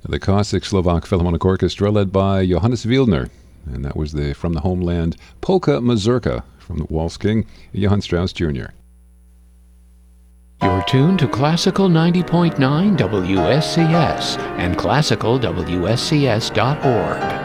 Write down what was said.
The Cossack Slovak Philharmonic Orchestra led by Johannes Wieldner. And that was from the homeland Polka Mazurka from the Waltz King, Johann Strauss Jr. You're tuned to Classical 90.9 WSCS and classicalwscs.org.